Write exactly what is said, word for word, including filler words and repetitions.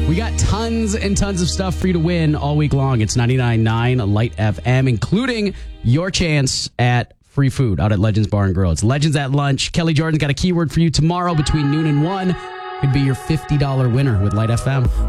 We got tons and tons of stuff for you to win all week long. It's ninety-nine point nine Light F M, including your chance at free food out at Legends Bar and Grill. It's Legends at Lunch. Kelly Jordan's got a keyword for you tomorrow between noon and one. Could be your fifty dollars winner with Light F M.